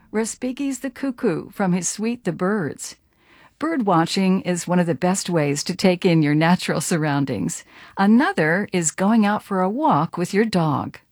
Respighi's the cuckoo from his suite The Birds. Bird watching is one of the best ways to take in your natural surroundings. Another is going out for a walk with your dog.